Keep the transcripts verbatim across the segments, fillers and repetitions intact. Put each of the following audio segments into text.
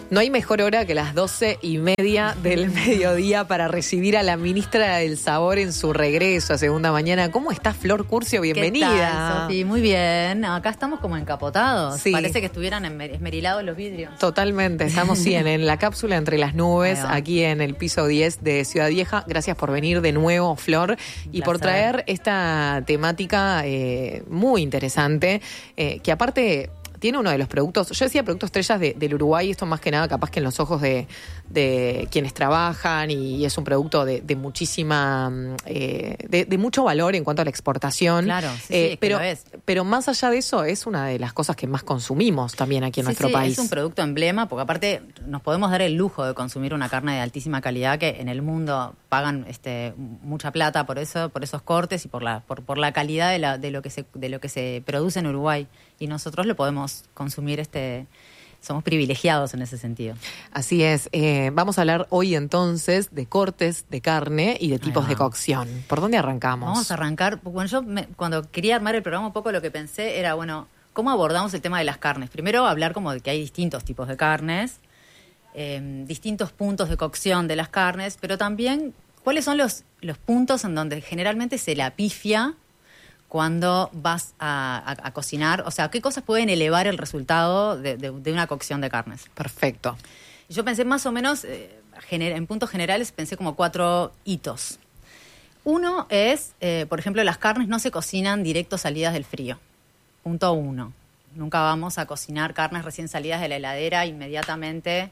No hay mejor hora que las doce y media del mediodía para recibir a la ministra del Sabor en su regreso a Segunda Mañana. ¿Cómo estás, Flor Curcio? Bienvenida. ¿Qué tal, Sofi? Muy bien. Acá estamos como encapotados. Sí. Parece que estuvieran esmerilados los vidrios. Totalmente. Estamos, sí, en, en la cápsula entre las nubes, aquí en el piso diez de Ciudad Vieja. Gracias por venir de nuevo, Flor, y por traer esta temática eh, muy interesante, eh, que aparte... tiene uno de los productos, yo decía productos estrellas de, del Uruguay, esto más que nada capaz que en los ojos de, de quienes trabajan, y es un producto de, de muchísima, eh, de, de mucho valor en cuanto a la exportación. Claro, sí, eh, sí, es pero, que lo es. pero más allá de eso, es una de las cosas que más consumimos también aquí en sí, nuestro sí, país. Es un producto emblema, porque aparte nos podemos dar el lujo de consumir una carne de altísima calidad, que en el mundo pagan este, mucha plata por eso, por esos cortes y por la, por, por la calidad de, la, de, lo que se, de lo que se produce en Uruguay. Y nosotros lo podemos consumir, este, somos privilegiados en ese sentido. Así es. Eh, vamos a hablar hoy entonces de cortes de carne y de tipos ah. de cocción. ¿Por dónde arrancamos? Vamos a arrancar. Bueno, yo me, cuando quería armar el programa un poco lo que pensé era, bueno, ¿cómo abordamos el tema de las carnes? Primero hablar como de que hay distintos tipos de carnes, eh, distintos puntos de cocción de las carnes, pero también cuáles son los, los puntos en donde generalmente se la pifia cuando vas a, a, a cocinar. O sea, ¿qué cosas pueden elevar el resultado de, de, de una cocción de carnes? Perfecto. Yo pensé más o menos, eh, gener, en puntos generales, pensé como cuatro hitos. Uno es, eh, por ejemplo, las carnes no se cocinan directo salidas del frío. Punto uno. Nunca vamos a cocinar carnes recién salidas de la heladera inmediatamente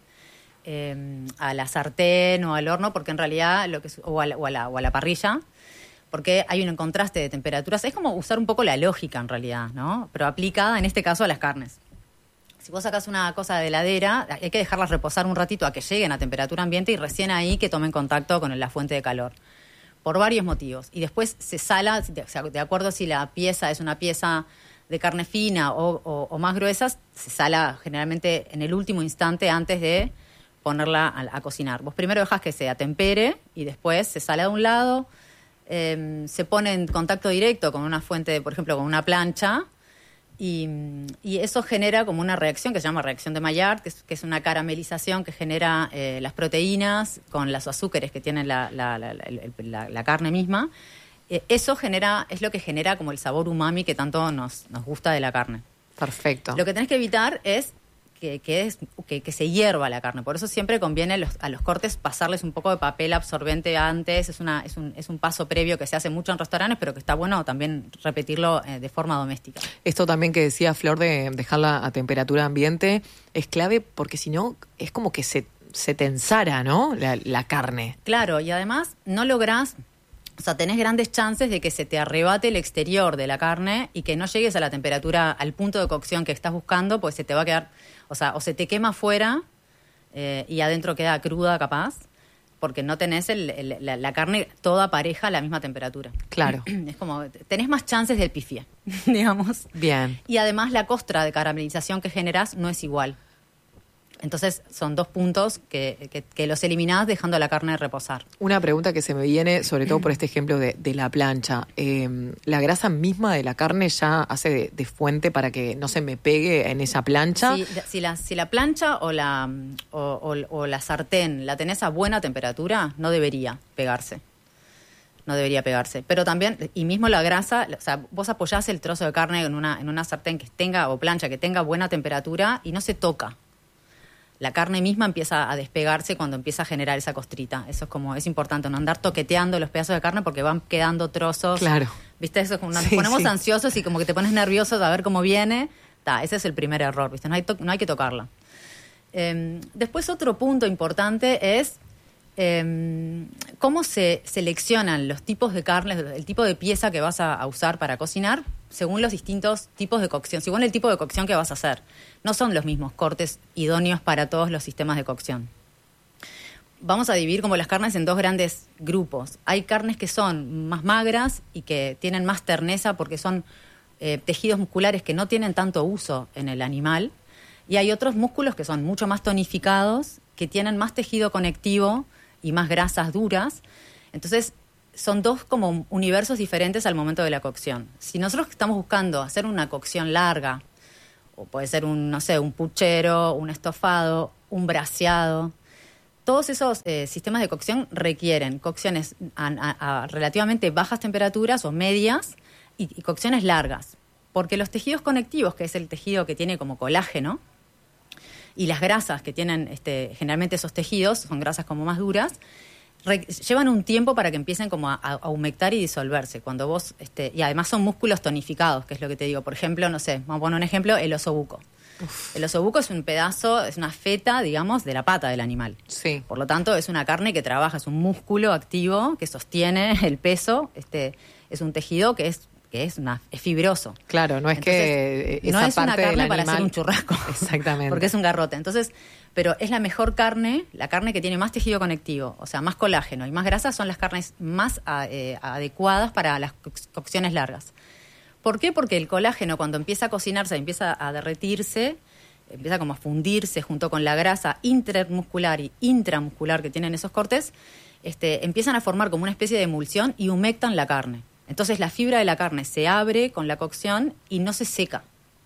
eh, a la sartén o al horno, porque en realidad, lo que o, a la, o, a la, o a la parrilla, porque hay un contraste de temperaturas. Es como usar un poco la lógica en realidad, ¿no? Pero aplicada en este caso a las carnes. Si vos sacás una cosa de heladera, hay que dejarlas reposar un ratito a que lleguen a temperatura ambiente y recién ahí que tomen contacto con la fuente de calor. Por varios motivos. Y después se sala, o sea, de acuerdo si la pieza es una pieza de carne fina o, o, o más gruesa, se sala generalmente en el último instante antes de ponerla a, a cocinar. Vos primero dejás que se atempere y después se sala de un lado. Eh, se pone en contacto directo con una fuente, por ejemplo, con una plancha, y, y eso genera como una reacción que se llama reacción de Maillard, que es, que es una caramelización que genera eh, las proteínas con los azúcares que tiene la, la, la, la, la, la carne misma. Eh, eso genera, es lo que genera como el sabor umami que tanto nos, nos gusta de la carne. Perfecto. Lo que tenés que evitar es Que, que, es, que, que se hierva la carne. Por eso siempre conviene a los, a los cortes pasarles un poco de papel absorbente antes. Es, una, es, un, es un paso previo que se hace mucho en restaurantes, pero que está bueno también repetirlo eh, de forma doméstica. Esto también que decía Flor de dejarla a temperatura ambiente es clave, porque si no es como que se, se tensara, ¿no? La, la carne. Claro, y además no lográs... O sea, tenés grandes chances de que se te arrebate el exterior de la carne y que no llegues a la temperatura, al punto de cocción que estás buscando, pues se te va a quedar, o sea, o se te quema afuera eh, y adentro queda cruda capaz, porque no tenés el, el, la, la carne toda pareja a la misma temperatura. Claro. Es como, tenés más chances del pifie, digamos. Bien. Y además la costra de caramelización que generás no es igual. Entonces son dos puntos que, que, que los eliminás dejando la carne reposar. Una pregunta que se me viene, sobre todo por este ejemplo de, de la plancha. Eh, ¿La grasa misma de la carne ya hace de, de fuente para que no se me pegue en esa plancha? Si, si, la, si la plancha o la, o, o, o la sartén la tenés a buena temperatura, no debería pegarse. No debería pegarse. Pero también, y mismo la grasa, o sea, vos apoyás el trozo de carne en una, en una sartén que tenga, o plancha que tenga buena temperatura y no se toca. La carne misma empieza a despegarse cuando empieza a generar esa costrita. Eso es como, es importante, no andar toqueteando los pedazos de carne porque van quedando trozos. Claro. ¿Viste? Eso es como, nos sí, ponemos sí. ansiosos y como que te pones nervioso a ver cómo viene. Ta, ese es el primer error, ¿viste? No hay, to- no hay que tocarla. Eh, después otro punto importante es eh, cómo se seleccionan los tipos de carne, el tipo de pieza que vas a, a usar para cocinar, según los distintos tipos de cocción, según el tipo de cocción que vas a hacer. No son los mismos cortes idóneos para todos los sistemas de cocción. Vamos a dividir como las carnes en dos grandes grupos. Hay carnes que son más magras y que tienen más terneza porque son eh, tejidos musculares que no tienen tanto uso en el animal. Y hay otros músculos que son mucho más tonificados, que tienen más tejido conectivo y más grasas duras. Entonces, son dos como universos diferentes al momento de la cocción. Si nosotros estamos buscando hacer una cocción larga, o puede ser un, no sé, un puchero, un estofado, un braseado. Todos esos eh, sistemas de cocción requieren cocciones a, a, a relativamente bajas temperaturas o medias y, y cocciones largas. Porque los tejidos conectivos, que es el tejido que tiene como colágeno, y las grasas que tienen este, generalmente esos tejidos, son grasas como más duras, re, llevan un tiempo para que empiecen como a, a humectar y disolverse. Cuando vos, este, y además son músculos tonificados, que es lo que te digo. Por ejemplo, no sé, vamos a poner un ejemplo, el osobuco. Uf. El osobuco es un pedazo, es una feta, digamos, de la pata del animal. Sí. Por lo tanto, es una carne que trabaja, es un músculo activo que sostiene el peso. Este, es un tejido que es que es, una, es fibroso. Claro, no es Entonces, que esa no es parte una carne del para animal... hacer un churrasco. Exactamente. Porque es un garrote. Entonces, pero es la mejor carne, la carne que tiene más tejido conectivo, o sea, más colágeno y más grasa, son las carnes más eh, adecuadas para las co- cocciones largas. ¿Por qué? Porque el colágeno, cuando empieza a cocinarse, empieza a derretirse, empieza como a fundirse junto con la grasa intermuscular y intramuscular que tienen esos cortes, este, empiezan a formar como una especie de emulsión y humectan la carne. Entonces la fibra de la carne se abre con la cocción y no se seca.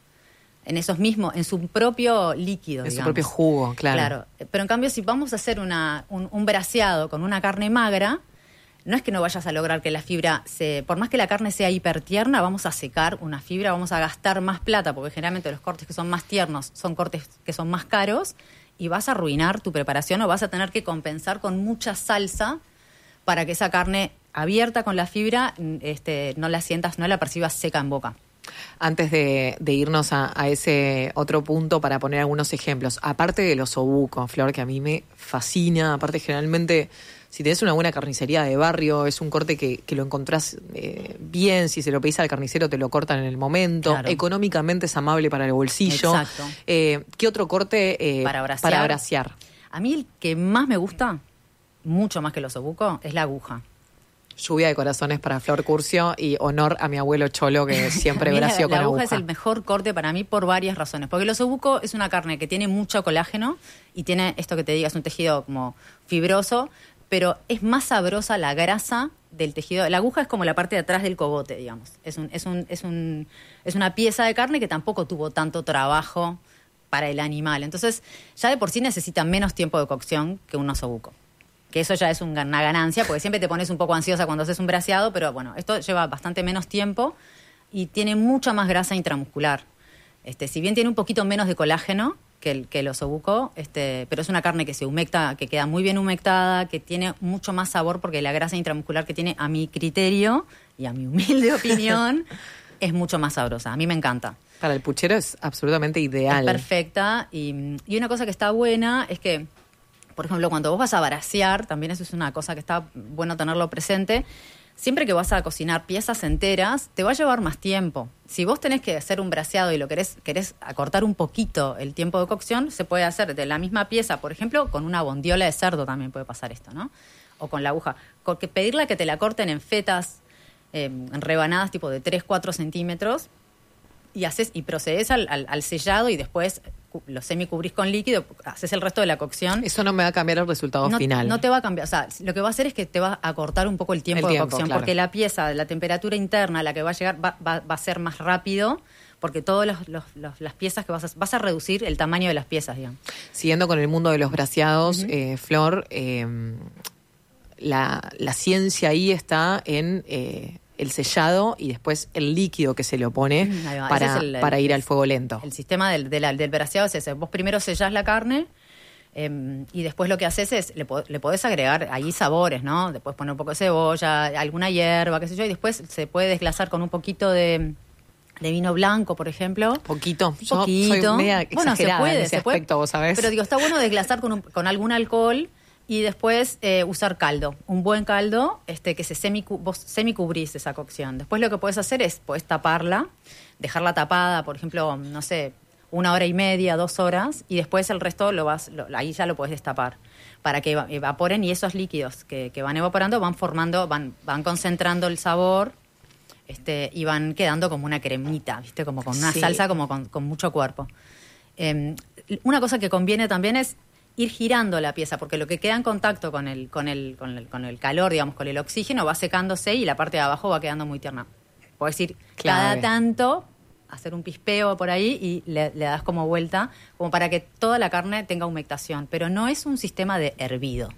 En esos mismos, en su propio líquido, En digamos. su propio jugo, claro. Claro. Pero en cambio, si vamos a hacer una, un, un braseado con una carne magra, no es que no vayas a lograr que la fibra se... Por más que la carne sea hipertierna, vamos a secar una fibra, vamos a gastar más plata, porque generalmente los cortes que son más tiernos son cortes que son más caros, y vas a arruinar tu preparación o vas a tener que compensar con mucha salsa para que esa carne abierta con la fibra este, no la sientas, no la percibas seca en boca. Antes de, de irnos a, a ese otro punto para poner algunos ejemplos, aparte del osobuco, Flor, que a mí me fascina, aparte generalmente si tenés una buena carnicería de barrio, es un corte que, que lo encontrás eh, bien, si se lo pedís al carnicero te lo cortan en el momento, claro. Económicamente es amable para el bolsillo. Exacto. Eh, ¿Qué otro corte eh, para brasear? Para brasear? A mí el que más me gusta, mucho más que el osobuco, es la aguja. Lluvia de corazones para Flor Curcio y honor a mi abuelo Cholo, que siempre bració con aguja. La aguja aguja es el mejor corte para mí por varias razones. Porque el osobuco es una carne que tiene mucho colágeno y tiene esto que te diga, es un tejido como fibroso, pero es más sabrosa la grasa del tejido. La aguja es como la parte de atrás del cogote, digamos. Es, un, es, un, es, un, es una pieza de carne que tampoco tuvo tanto trabajo para el animal. Entonces, ya de por sí necesita menos tiempo de cocción que un osobuco. Que eso ya es una ganancia, porque siempre te pones un poco ansiosa cuando haces un braseado, pero bueno, esto lleva bastante menos tiempo y tiene mucha más grasa intramuscular. Este, si bien tiene un poquito menos de colágeno que el, que el osobuco, este, pero es una carne que se humecta, que queda muy bien humectada, que tiene mucho más sabor, porque la grasa intramuscular que tiene, a mi criterio y a mi humilde opinión, es mucho más sabrosa. A mí me encanta. Para el puchero es absolutamente ideal. Es perfecta. Y, y una cosa que está buena es que, por ejemplo, cuando vos vas a brasear, también eso es una cosa que está bueno tenerlo presente, siempre que vas a cocinar piezas enteras, te va a llevar más tiempo. Si vos tenés que hacer un braseado y lo querés, querés acortar un poquito el tiempo de cocción, se puede hacer de la misma pieza, por ejemplo, con una bondiola de cerdo también puede pasar esto, ¿no? O con la aguja. Porque pedirle que te la corten en fetas, eh, en rebanadas tipo de tres, cuatro centímetros, y haces y procedes al, al, al sellado y después lo semicubrís con líquido, haces el resto de la cocción. Eso no me va a cambiar el resultado no, final. No te va a cambiar. O sea, lo que va a hacer es que te va a cortar un poco el tiempo, el tiempo de cocción, claro. Porque la pieza, la temperatura interna a la que va a llegar va, va, va a ser más rápido, porque todas los, los, los, las piezas que vas a... Vas a reducir el tamaño de las piezas, digamos. Siguiendo con el mundo de los braseados, uh-huh. eh, Flor, eh, la, la ciencia ahí está en... Eh, el sellado y después el líquido que se le opone para, es el, el, para ir al fuego lento. El sistema del, del, del braseado es ese. Vos primero sellás la carne eh, y después lo que haces es, le, le podés agregar ahí sabores, ¿no? Después poner un poco de cebolla, alguna hierba, qué sé yo, y después se puede desglasar con un poquito de... de vino blanco, por ejemplo. Poquito. Un poquito. Yo soy media bueno, se puede, en ese se puede, aspecto, vos sabés. Pero digo, está bueno desglasar con, un, con algún alcohol y después eh, usar caldo, un buen caldo este que se semicu- vos semicubrís esa cocción. Después lo que podés hacer es, podés taparla, dejarla tapada, por ejemplo, no sé, una hora y media, dos horas, y después el resto lo vas, lo, ahí ya lo podés destapar, para que evaporen y esos líquidos que, que van evaporando van formando, van, van concentrando el sabor este y van quedando como una cremita, ¿viste? Como con una sí. salsa como con, con mucho cuerpo. Eh, una cosa que conviene también es ir girando la pieza, porque lo que queda en contacto con el, con el, con el, con el calor, digamos, con el oxígeno, va secándose y la parte de abajo va quedando muy tierna. Puedes ir cada tanto hacer un pispeo por ahí y le, le das como vuelta, como para que toda la carne tenga humectación. Pero no es un sistema de hervido.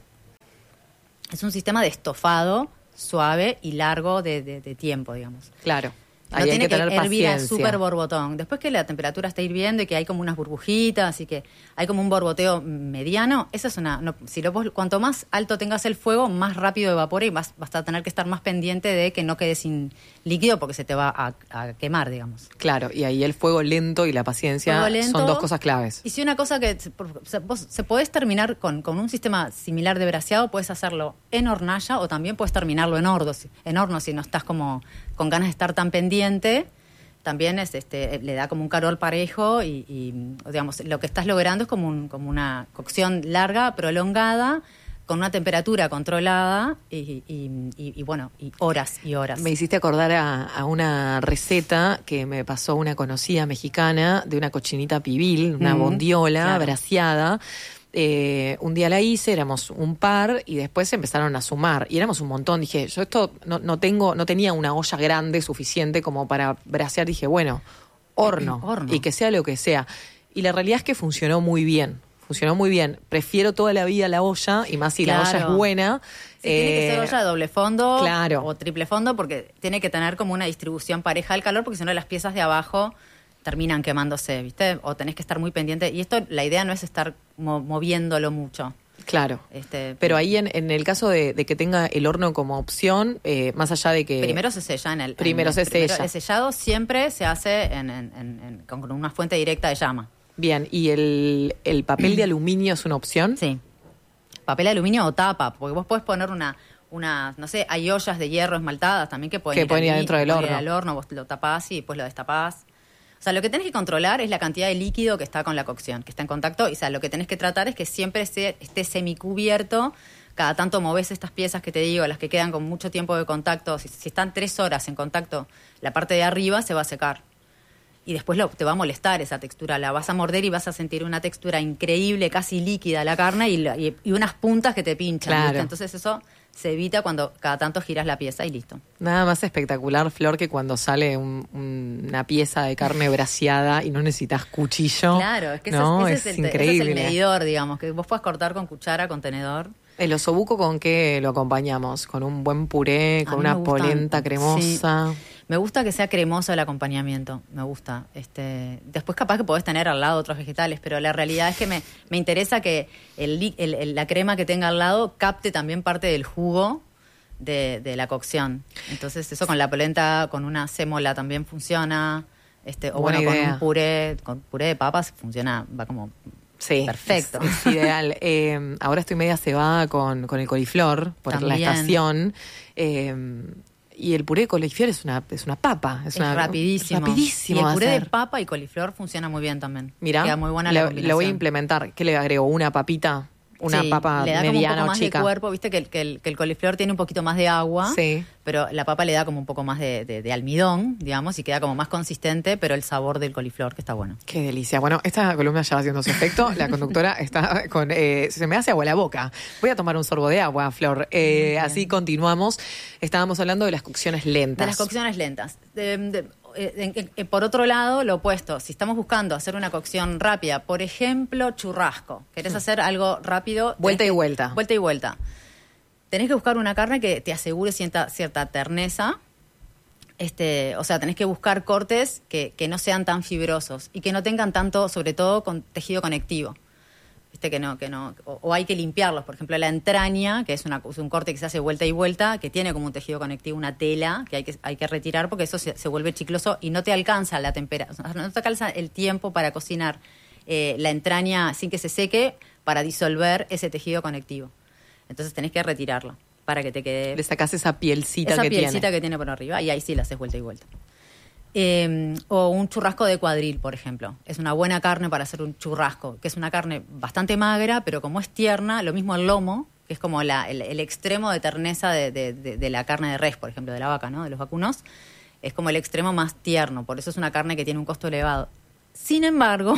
Es un sistema de estofado suave y largo de, de, de tiempo, digamos. Claro. No Ahí hay tiene que que, tener hervir a paciencia. súper borbotón. Después que la temperatura está hirviendo y que hay como unas burbujitas y que hay como un borboteo mediano, esa es una... No, si lo, cuanto más alto tengas el fuego, más rápido evapora y vas, vas a tener que estar más pendiente de que no quede sin líquido porque se te va a, a quemar, digamos. Claro, y ahí el fuego lento y la paciencia lento, son dos cosas claves. Y si una cosa que... O sea, vos se podés terminar con, con un sistema similar de braseado, puedes hacerlo en hornalla o también puedes terminarlo en horno, en horno si no estás como con ganas de estar tan pendiente. También es, este, le da como un calor parejo y, y, digamos, lo que estás logrando es como, un, como una cocción larga, prolongada, con una temperatura controlada y, y, y, y bueno, y horas y horas. Me hiciste acordar a, a una receta que me pasó una conocida mexicana de una cochinita pibil, una mm, bondiola claro. braseada. Eh, un día la hice, éramos un par y después empezaron a sumar y éramos un montón. Dije, yo esto no, no tengo, no tenía una olla grande suficiente como para brasear. Dije, bueno, horno, horno y que sea lo que sea. Y la realidad es que funcionó muy bien. Funcionó muy bien. Prefiero toda la vida la olla y más si claro. la olla es buena. Sí, eh, tiene que ser olla de doble fondo claro. o triple fondo porque tiene que tener como una distribución pareja del calor porque si no las piezas de abajo terminan quemándose, ¿viste? O tenés que estar muy pendiente. Y esto, la idea no es estar mo- moviéndolo mucho. Claro. Este, pero ahí en, en el caso de, de que tenga el horno como opción, eh, más allá de que... Primero se sella en el... Primero en se el, primero, sella. El sellado siempre se hace en, en, en, en, con una fuente directa de llama. Bien, ¿y el, el papel de aluminio es una opción? Sí. Papel de aluminio o tapa, porque vos podés poner una... una no sé, hay ollas de hierro esmaltadas también que pueden que ir, pueden ir ahí, adentro del horno. Ir al horno, vos lo tapás y después lo destapás. O sea, lo que tenés que controlar es la cantidad de líquido que está con la cocción, que está en contacto. Y, o sea, lo que tenés que tratar es que siempre esté, esté semicubierto. Cada tanto movés estas piezas que te digo, las que quedan con mucho tiempo de contacto. Si, si están tres horas en contacto, la parte de arriba se va a secar. Y después lo, te va a molestar esa textura. La vas a morder y vas a sentir una textura increíble, casi líquida la carne y, la, y, y unas puntas que te pinchan. Claro. ¿Viste? Entonces eso se evita cuando cada tanto giras la pieza y listo. Nada más espectacular, Flor, que cuando sale un, un, una pieza de carne braseada y no necesitas cuchillo. Claro, es que no, ese, ese es, es, el, increíble. ese es el medidor, digamos, que vos puedas cortar con cuchara, con tenedor. ¿El osobuco con qué lo acompañamos? ¿Con un buen puré, con una gusta, polenta cremosa? Sí. Me gusta que sea cremoso el acompañamiento, me gusta. Este, después capaz que podés tener al lado otros vegetales, pero la realidad es que me, me interesa que el, el, el, la crema que tenga al lado capte también parte del jugo de, de la cocción. Entonces eso con la polenta, con una sémola también funciona. Este, o Buena bueno, idea. con un puré, con puré de papas funciona, va como... Sí, perfecto. Es, es ideal. Eh, ahora estoy media cebada con, con el coliflor por También. la estación. Eh, y el puré de coliflor es una, es una papa. Es, es una, rapidísimo. rapidísimo. Y el puré hacer. de papa y coliflor funciona muy bien también. Mira, queda muy buena la lo, combinación. lo voy a implementar. ¿Qué le agrego? ¿Una papita? Una sí, papa le da como mediana un poco o más chica. de cuerpo, viste que el, que, el, que el coliflor tiene un poquito más de agua, sí. pero la papa le da como un poco más de, de, de almidón, digamos, y queda como más consistente, pero el sabor del coliflor que está bueno. Qué delicia. Bueno, esta columna ya va haciendo su efecto. La conductora está con... Eh, se me hace agua la boca. Voy a tomar un sorbo de agua, Flor. Eh, así continuamos. Estábamos hablando de las cocciones lentas. De las cocciones lentas. De, de, Eh, eh, por otro lado, lo opuesto, si estamos buscando hacer una cocción rápida, por ejemplo, churrasco, querés hacer algo rápido... Vuelta y que, vuelta. Vuelta y vuelta. Tenés que buscar una carne que te asegure cierta, cierta terneza, este, o sea, tenés que buscar cortes que, que no sean tan fibrosos y que no tengan tanto, sobre todo, con tejido conectivo. Viste que no, que no, o, o hay que limpiarlos. Por ejemplo, la entraña, que es, una, es un corte que se hace vuelta y vuelta, que tiene como un tejido conectivo, una tela que hay que, hay que retirar porque eso se, se vuelve chicloso y no te alcanza la temperatura, o sea, no te alcanza el tiempo para cocinar eh, la entraña sin que se seque para disolver ese tejido conectivo. Entonces tenés que retirarlo para que te quede... Le sacás esa pielcita esa que pielcita tiene. que tiene por arriba y ahí sí la haces vuelta y vuelta. Eh, o un churrasco de cuadril, por ejemplo. Es una buena carne para hacer un churrasco, que es una carne bastante magra, pero como es tierna, lo mismo el lomo, que es como la, el, el extremo de terneza de, de, de, de la carne de res, por ejemplo, de la vaca, ¿no? De los vacunos, es como el extremo más tierno, por eso es una carne que tiene un costo elevado. Sin embargo,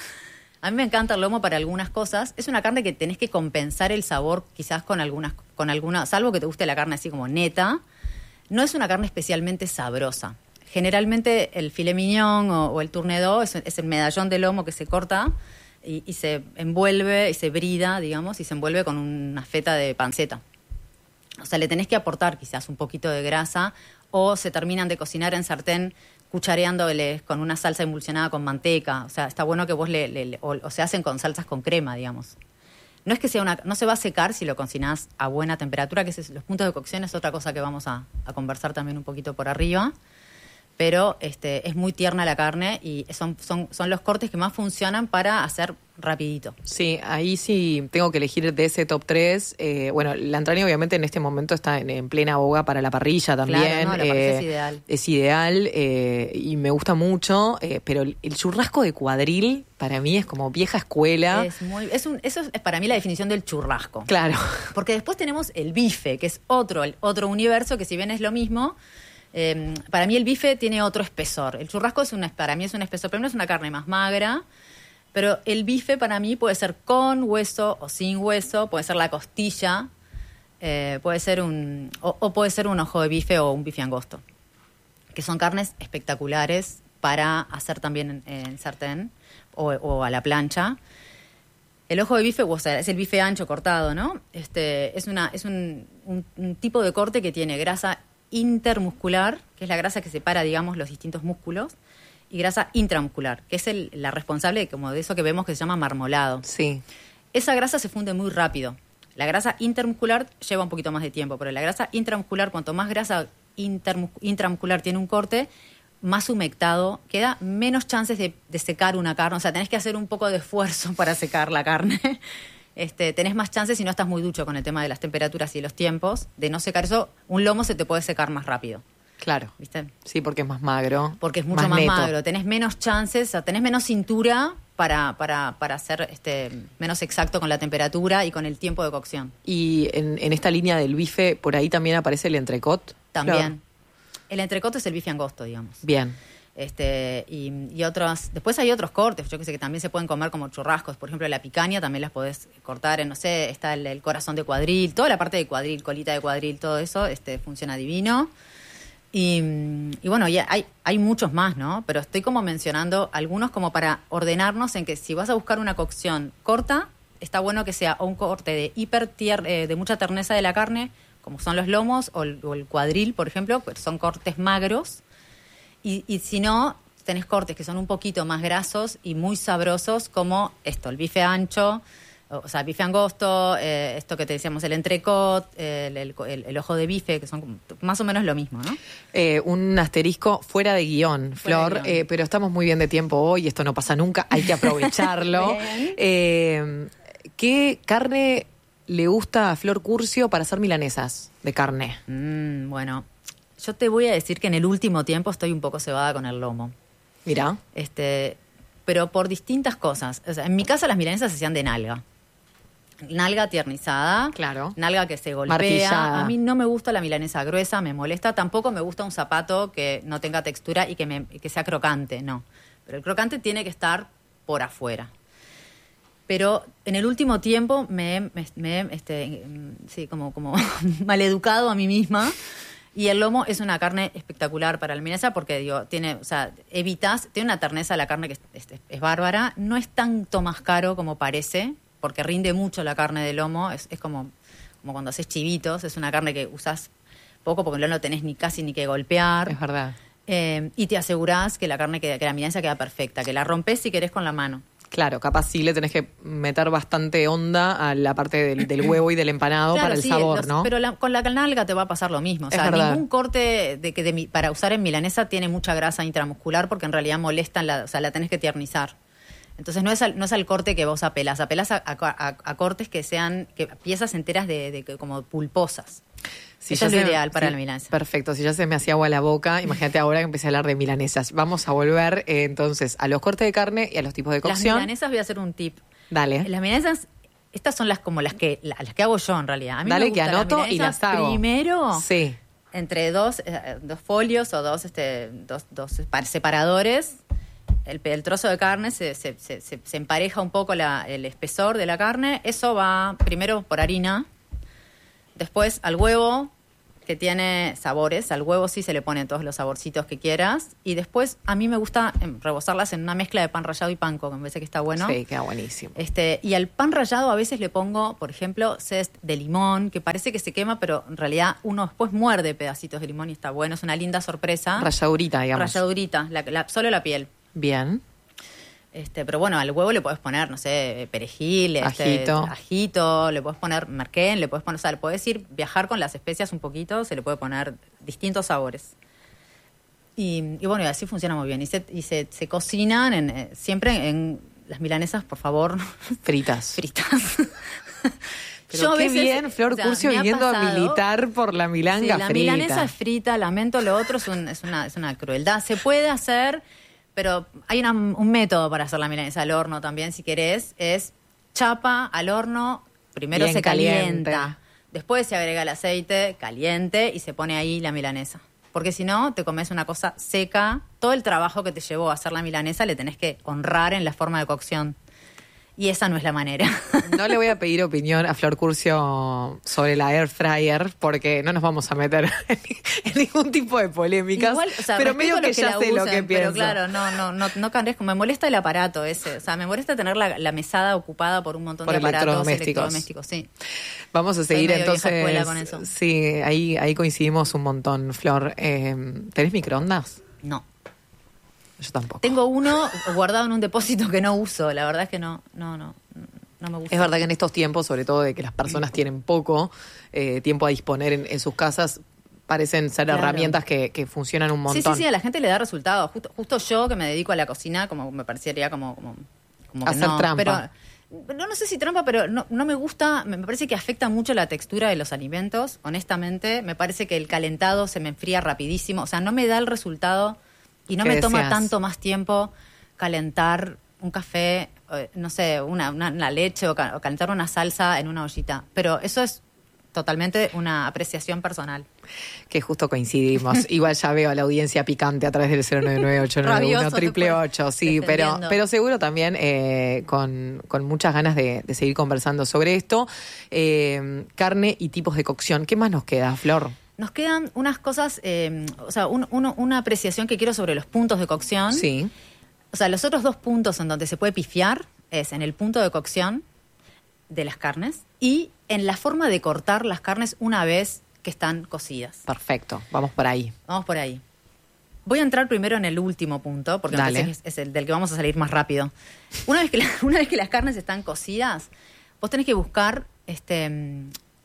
a mí me encanta el lomo para algunas cosas. Es una carne que tenés que compensar el sabor quizás con algunas, con alguna, salvo que te guste la carne así como neta, no es una carne especialmente sabrosa. generalmente el filet mignon o, o el tournedos es, es el medallón de lomo que se corta y, y se envuelve y se brida, digamos, y se envuelve con una feta de panceta. O sea, le tenés que aportar quizás un poquito de grasa o se terminan de cocinar en sartén cuchareándoles con una salsa emulsionada con manteca. O sea, está bueno que vos le... le, le o, o se hacen con salsas con crema, digamos. No es que sea una... No se va a secar si lo cocinás a buena temperatura, que es, los puntos de cocción es otra cosa que vamos a, a conversar también un poquito por arriba. Pero este, es muy tierna la carne y son, son, son los cortes que más funcionan para hacer rapidito. Sí, ahí sí tengo que elegir de ese top tres. Eh, bueno, la entraña obviamente en este momento está en, en plena boga para la parrilla también. Claro, no, la parrilla eh, es ideal. Es ideal eh, y me gusta mucho, eh, pero el, el churrasco de cuadril para mí es como vieja escuela. Es muy, es un, eso es para mí la definición del churrasco. Claro. Porque después tenemos el bife, que es otro, el, otro universo que si bien es lo mismo... Eh, para mí el bife tiene otro espesor. El churrasco es una, para mí es un espesor, pero no es una carne más magra. Pero el bife para mí puede ser con hueso o sin hueso, puede ser la costilla, eh, puede ser un o, o puede ser un ojo de bife o un bife angosto, que son carnes espectaculares para hacer también en, en sartén o, o a la plancha. El ojo de bife, o sea, es el bife ancho cortado, ¿no? Este, es una, es un, un, un tipo de corte que tiene grasa intermuscular, que es la grasa que separa, digamos, los distintos músculos, y grasa intramuscular, que es el, la responsable de, como de eso que vemos que se llama marmolado. Sí. Esa grasa se funde muy rápido. La grasa intermuscular lleva un poquito más de tiempo, pero la grasa intramuscular, cuanto más grasa intermus- intramuscular tiene un corte, más humectado, queda menos chances de, de secar una carne. O sea, tenés que hacer un poco de esfuerzo para secar la carne. Este, tenés más chances si no estás muy ducho con el tema de las temperaturas y los tiempos, de no secar eso. Un lomo se te puede secar más rápido. Claro. ¿Viste? Sí, porque es más magro. Porque es mucho más, más magro. Tenés menos chances, o sea, tenés menos cintura para, para, para ser este, menos exacto con la temperatura y con el tiempo de cocción. Y en, en esta línea del bife, por ahí también aparece el entrecot. También. Claro. El entrecot es el bife angosto, digamos. Bien. Este, y, y otros, después hay otros cortes, yo que sé que también se pueden comer como churrascos, por ejemplo la picaña también las podés cortar en, no sé, está el, el corazón de cuadril, toda la parte de cuadril, colita de cuadril, todo eso, este, funciona divino. Y, y bueno, ya hay, hay muchos más, ¿no? Pero estoy como mencionando algunos como para ordenarnos en que si vas a buscar una cocción corta, está bueno que sea o un corte de hiper tier, eh, de mucha terneza de la carne, como son los lomos o el, o el cuadril, por ejemplo, que son cortes magros. Y, y si no, tenés cortes que son un poquito más grasos y muy sabrosos, como esto, el bife ancho, o sea, bife angosto, eh, esto que te decíamos, el entrecot, el, el, el, el ojo de bife, que son más o menos lo mismo, ¿no? Eh, un asterisco fuera de guión, Flor, de guión. Eh, pero estamos muy bien de tiempo hoy, esto no pasa nunca, hay que aprovecharlo. eh, ¿Qué carne le gusta a Flor Curcio para hacer milanesas de carne? Mm, bueno... Yo te voy a decir que en el último tiempo estoy un poco cebada con el lomo. Mirá. Este, pero por distintas cosas. O sea, en mi casa las milanesas se hacían de nalga. Nalga tiernizada. Claro. Nalga que se golpea. Martillada. A mí no me gusta la milanesa gruesa, me molesta. Tampoco me gusta un zapato que no tenga textura y que, me, que sea crocante, no. Pero el crocante tiene que estar por afuera. Pero en el último tiempo me he, me, me, este, sí, como, como maleducado a mí misma. Y el lomo es una carne espectacular para la milanesa porque, digo, tiene, o sea, evitas, tiene una terneza la carne que es, es, es bárbara. No es tanto más caro como parece, porque rinde mucho la carne de lomo. Es, es como, como cuando haces chivitos, es una carne que usás poco porque no lo tenés ni casi ni que golpear. Es verdad. Eh, y te asegurás que la carne, queda, que la milanesa queda perfecta, que la rompes si querés con la mano. Claro, capaz sí le tenés que meter bastante onda a la parte del, del huevo y del empanado Claro, para el sí, sabor, los, ¿no? Pero la, con la nalga te va a pasar lo mismo. O sea, es verdad. Ningún corte de que de, para usar en milanesa tiene mucha grasa intramuscular porque en realidad molestan, la, o sea, la tenés que tiernizar. Entonces no es al, no es al corte que vos apelás, apelás a, a, a, a cortes que sean que, piezas enteras de, de como pulposas. Si Eso es lo se, ideal para sí, la milanesa. Perfecto, si ya se me hacía agua la boca, imagínate ahora que empecé a hablar de milanesas. Vamos a volver eh, entonces a los cortes de carne y a los tipos de cocción. Las milanesas voy a hacer un tip. Dale. Las milanesas, estas son las como las que las que hago yo en realidad. A mí Dale, me que anoto las y las hago. Primero, sí. entre dos, eh, dos folios o dos, este, dos, dos separadores, el, el trozo de carne se, se, se, se empareja un poco la, el espesor de la carne. Eso va primero por harina, después al huevo, que tiene sabores. Al huevo sí se le ponen todos los saborcitos que quieras. Y después a mí me gusta rebozarlas en una mezcla de pan rallado y panko, que me parece que está bueno. Sí, queda buenísimo. Este, y al pan rallado a veces le pongo, por ejemplo, zest de limón, que parece que se quema, pero en realidad uno después muerde pedacitos de limón y está bueno. Es una linda sorpresa. Ralladurita, digamos. Ralladurita, la, la, solo la piel. Bien. Este, pero bueno, al huevo le podés poner, no sé, perejil, ajito, este, ajito, le podés poner merquén, le podés poner, o sea, le podés ir viajar con las especias un poquito, se le puede poner distintos sabores. Y, y bueno, y así funciona muy bien. Y se, y se, se cocinan en, eh, siempre en, en las milanesas, por favor. Fritas. Fritas. Pero yo qué veces, bien, Flor o sea, Curcio viniendo pasado, a militar por la milanga sí, la frita. La milanesa es frita, lamento, lo otro es, un, es, una, es una crueldad. Se puede hacer... Pero hay una, un método para hacer la milanesa al horno también, si querés. Es chapa al horno, primero Bien se calienta, caliente. Después se agrega el aceite caliente y se pone ahí la milanesa. Porque si no, te comes una cosa seca. Todo el trabajo que te llevó a hacer la milanesa le tenés que honrar en la forma de cocción. Y esa no es la manera. No le voy a pedir opinión a Flor Curcio sobre la air fryer, porque no nos vamos a meter en, en ningún tipo de polémicas. Igual, o sea, pero medio que, que ya sé usen, lo que pienso. Pero claro, no, no, no, no carezco. Me molesta el aparato ese. O sea, me molesta tener la, la mesada ocupada por un montón por de aparatos electrodomésticos. electrodomésticos. Sí. Vamos a seguir entonces. Con eso. Sí, ahí, ahí coincidimos un montón, Flor. Eh, ¿Tenés microondas? No. Yo tampoco. Tengo uno guardado en un depósito que no uso. La verdad es que no, no, no, no me gusta. Es verdad que en estos tiempos, sobre todo de que las personas tienen poco eh, tiempo a disponer en, en sus casas, parecen ser claro. herramientas que, que funcionan un montón. Sí, sí, sí, a la gente le da resultados. Justo, justo yo que me dedico a la cocina, como me parecería como, como, como que hacer no, trampa. Pero, no, no sé si trampa, pero no, no me gusta, me parece que afecta mucho la textura de los alimentos, honestamente. Me parece que el calentado se me enfría rapidísimo. O sea, no me da el resultado. Y no me decías? toma tanto más tiempo calentar un café, no sé, una, una, una leche o, ca- o calentar una salsa en una ollita. Pero eso es totalmente una apreciación personal. Que justo coincidimos. Igual ya veo a la audiencia picante a través del cero nueve nueve ocho nueve uno triple ocho. Sí, pero, pero seguro también eh, con, con muchas ganas de, de seguir conversando sobre esto. Eh, carne y tipos de cocción. ¿Qué más nos queda, Flor? Nos quedan unas cosas, eh, o sea, un, uno, una apreciación que quiero sobre los puntos de cocción. Sí. O sea, los otros dos puntos en donde se puede pifiar es en el punto de cocción de las carnes y en la forma de cortar las carnes una vez que están cocidas. Perfecto, vamos por ahí. Vamos por ahí. Voy a entrar primero en el último punto, porque me parece que es, es el del que vamos a salir más rápido. Una vez que, la, una vez que las carnes están cocidas, vos tenés que buscar... este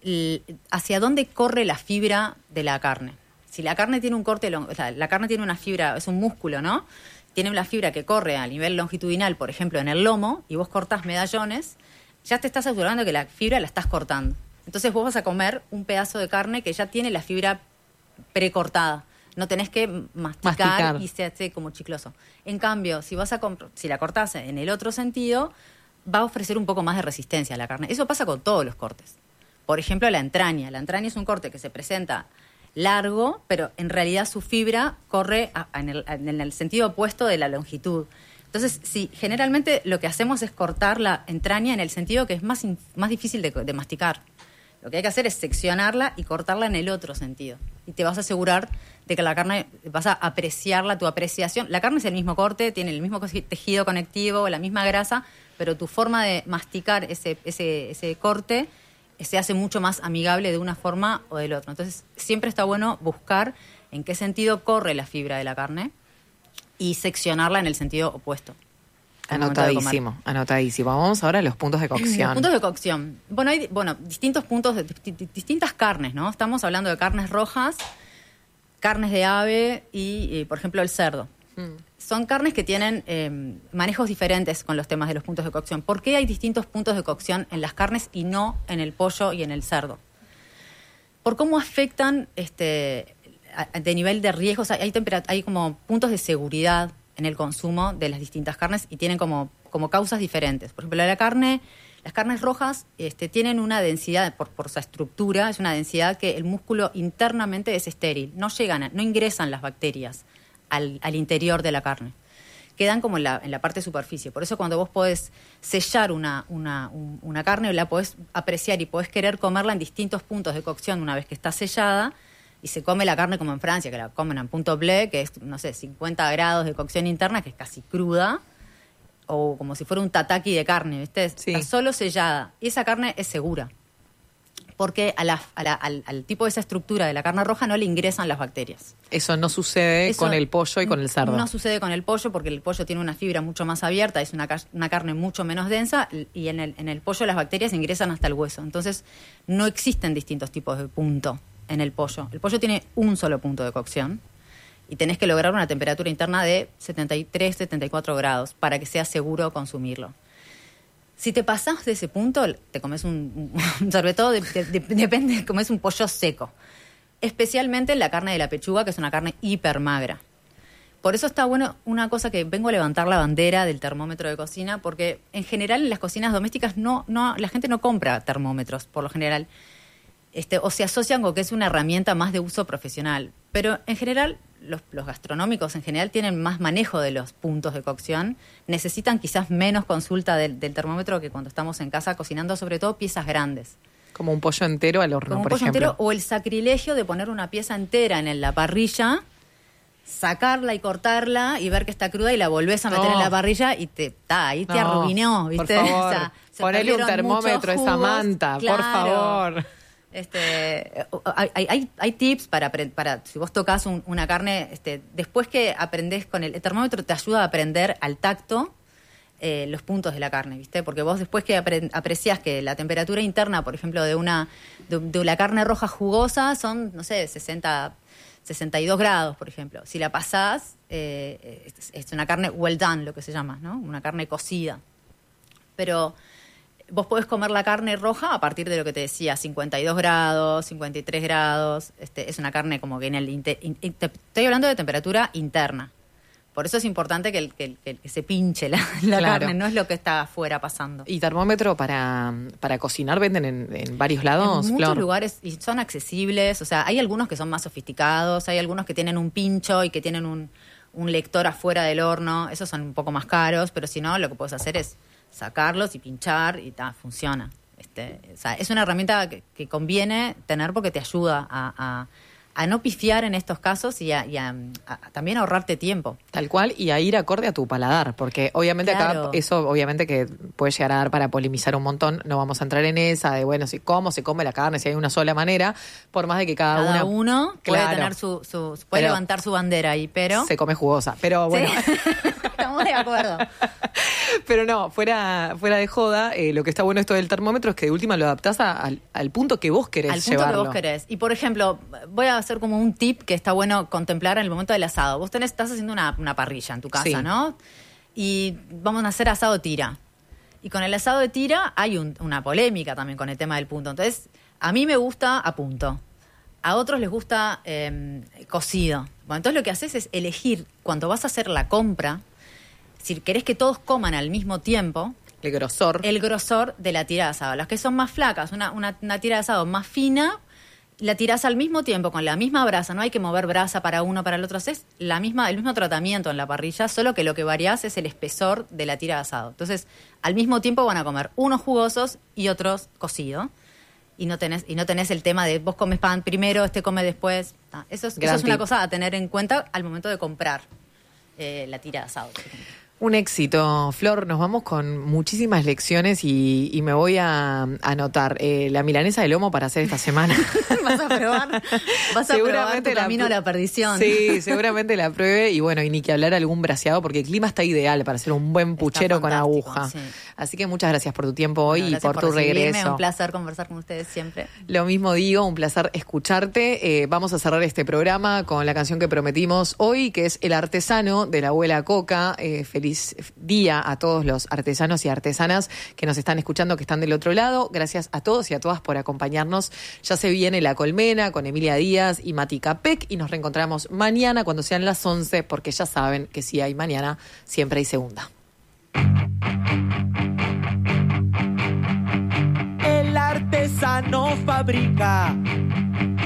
hacia dónde corre la fibra de la carne. Si la carne tiene un corte, o sea, la carne tiene una fibra, es un músculo, ¿no? Tiene una fibra que corre a nivel longitudinal, por ejemplo, en el lomo, y vos cortás medallones, ya te estás asegurando que la fibra la estás cortando. Entonces vos vas a comer un pedazo de carne que ya tiene la fibra precortada. No tenés que masticar, masticar. y se hace como chicloso. En cambio, si vas a comp- si la cortás en el otro sentido, va a ofrecer un poco más de resistencia a la carne. Eso pasa con todos los cortes. Por ejemplo, la entraña. La entraña es un corte que se presenta largo, pero en realidad su fibra corre a, en, el, en el sentido opuesto de la longitud. Entonces, sí, generalmente lo que hacemos es cortar la entraña en el sentido que es más, in, más difícil de, de masticar. Lo que hay que hacer es seccionarla y cortarla en el otro sentido. Y te vas a asegurar de que la carne, vas a apreciarla, tu apreciación. La carne es el mismo corte, tiene el mismo tejido conectivo, la misma grasa, pero tu forma de masticar ese, ese, ese corte se hace mucho más amigable de una forma o del otro. Entonces, siempre está bueno buscar en qué sentido corre la fibra de la carne y seccionarla en el sentido opuesto. Anotadísimo, anotadísimo. Vamos ahora a los puntos de cocción. Los puntos de cocción. Bueno, hay bueno, distintos puntos, de, distintas carnes, ¿no? Estamos hablando de carnes rojas, carnes de ave y, y por ejemplo, el cerdo. Mm. Son carnes que tienen eh, manejos diferentes con los temas de los puntos de cocción. ¿Por qué hay distintos puntos de cocción en las carnes y no en el pollo y en el cerdo? Por cómo afectan este, a, de nivel de riesgo. O sea, hay, temperat- hay como puntos de seguridad en el consumo de las distintas carnes y tienen como, como causas diferentes. Por ejemplo, la carne, las carnes rojas este, tienen una densidad, por, por su estructura, es una densidad que el músculo internamente es estéril. No llegan, a, no ingresan las bacterias Al, al interior de la carne. Quedan como en la, en la parte de superficie. Por eso cuando vos podés sellar una, una, un, una carne, la podés apreciar y podés querer comerla en distintos puntos de cocción una vez que está sellada, y se come la carne como en Francia, que la comen en punto bleu, que es, no sé, cincuenta grados de cocción interna, que es casi cruda, o como si fuera un tataki de carne, ¿viste? Sí. Está solo sellada. Y esa carne es segura. Porque a la, a la, al, al tipo de esa estructura de la carne roja no le ingresan las bacterias. Eso no sucede Eso con el pollo y con el cerdo. No sucede con el pollo porque el pollo tiene una fibra mucho más abierta, es una, una carne mucho menos densa y en el, en el pollo las bacterias ingresan hasta el hueso. Entonces no existen distintos tipos de punto en el pollo. El pollo tiene un solo punto de cocción y tenés que lograr una temperatura interna de setenta y tres, setenta y cuatro grados para que sea seguro consumirlo. Si te pasás de ese punto, te comes un, un sobre todo de, de, de, depende, comes un pollo seco. Especialmente la carne de la pechuga, que es una carne hiper magra. Por eso está bueno una cosa que vengo a levantar la bandera del termómetro de cocina, porque en general en las cocinas domésticas no, no, la gente no compra termómetros, por lo general. Este, o se asocian con que es una herramienta más de uso profesional. Pero en general, los, los gastronómicos en general tienen más manejo de los puntos de cocción, necesitan quizás menos consulta del, del termómetro que cuando estamos en casa cocinando, sobre todo piezas grandes. Como un pollo entero al horno, Como un por pollo ejemplo. entero, o el sacrilegio de poner una pieza entera en la parrilla, sacarla y cortarla y ver que está cruda y la volvés a meter No. en la parrilla y te ta, ahí te No, arruinó, ¿viste? Por favor, O sea, se ponele un perdieron termómetro a muchos esa jugos. manta, por Claro. favor. Este, hay, hay, hay tips para, para si vos tocas un, una carne, este, después que aprendés con el, el termómetro te ayuda a aprender al tacto eh, los puntos de la carne, ¿viste? Porque vos después que apre, apreciás que la temperatura interna, por ejemplo, de una de, de la carne roja jugosa son, no sé, sesenta, sesenta y dos grados, por ejemplo. Si la pasás, eh, es, es una carne well done, lo que se llama, ¿no? Una carne cocida. Pero vos podés comer la carne roja a partir de lo que te decía, cincuenta y dos grados, cincuenta y tres grados. Este, es una carne como que en el... Inter, in, in, te, estoy hablando de temperatura interna. Por eso es importante que, el, que, el, que se pinche la, la Claro. carne, no es lo que está afuera pasando. ¿Y termómetro para, para cocinar venden en, en varios lados, En muchos Flor? lugares y son accesibles. O sea, hay algunos que son más sofisticados, hay algunos que tienen un pincho y que tienen un, un lector afuera del horno. Esos son un poco más caros, pero si no, lo que puedes hacer es sacarlos y pinchar y ta, funciona. Este, o sea, es una herramienta que, que conviene tener porque te ayuda a, a, a no pifiar en estos casos y, a, y a, a, a también ahorrarte tiempo. Tal cual, y a ir acorde a tu paladar, porque obviamente Claro. acá eso obviamente que puede llegar a dar para polemizar un montón, no vamos a entrar en esa de, bueno, si cómo se come la carne, si hay una sola manera, por más de que cada, Cada una uno puede Claro. tener su, su puede Pero levantar su bandera ahí, pero se come jugosa, pero bueno. Sí. Estamos de acuerdo. Pero no, fuera, fuera de joda, eh, lo que está bueno esto del termómetro es que de última lo adaptás a- al, al punto que vos querés Al punto llevarlo. que vos querés. Y por ejemplo, voy a hacer como un tip que está bueno contemplar en el momento del asado. Vos tenés, estás haciendo una, una parrilla en tu casa, Sí. ¿no? Y vamos a hacer asado tira. Y con el asado de tira hay un- una polémica también con el tema del punto. Entonces, a mí me gusta a punto. A otros les gusta eh, cocido. Bueno, entonces lo que haces es elegir, cuando vas a hacer la compra, si querés que todos coman al mismo tiempo, El grosor. el grosor de la tira de asado. Las que son más flacas, una, una, una tira de asado más fina, la tirás al mismo tiempo con la misma brasa. No hay que mover brasa para uno para el otro. Es la misma, el mismo tratamiento en la parrilla, solo que lo que variás es el espesor de la tira de asado. Entonces, al mismo tiempo van a comer unos jugosos y otros cocidos. Y no tenés, y no tenés el tema de vos comes pan primero, este come después. Ah, eso, es, eso Gran es una tip. cosa a tener en cuenta al momento de comprar eh, la tira de asado, por ejemplo. Un éxito, Flor. Nos vamos con muchísimas lecciones y, y me voy a anotar eh, la milanesa de lomo para hacer esta semana. Vas a probar, vas a probar tu camino a la perdición. Sí, seguramente la pruebe y bueno, y ni que hablar algún braseado porque el clima está ideal para hacer un buen puchero con fantástico, aguja. sí. Así que muchas gracias por tu tiempo hoy Bueno, y gracias por, tu recibirme, regreso. Un placer conversar con ustedes siempre. Lo mismo digo, un placer escucharte. Eh, vamos a cerrar este programa con la canción que prometimos hoy, que es El Artesano de la abuela Coca. Eh, feliz día a todos los artesanos y artesanas que nos están escuchando, que están del otro lado. Gracias a todos y a todas por acompañarnos. Ya se viene La Colmena con Emilia Díaz y Mati Capek y nos reencontramos mañana cuando sean las once, porque ya saben que si hay mañana, siempre hay segunda. El artesano fabrica